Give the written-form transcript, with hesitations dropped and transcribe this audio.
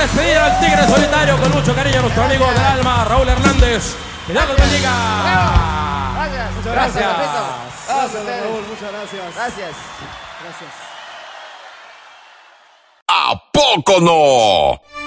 despedir al tigre solitario con mucho cariño, nuestro amigo del alma, Raúl Hernández. Que Dios los bendiga. Gracias. Muchas Gracias. Gracias, Raúl, muchas gracias. Gracias. Gracias. ¿A poco no?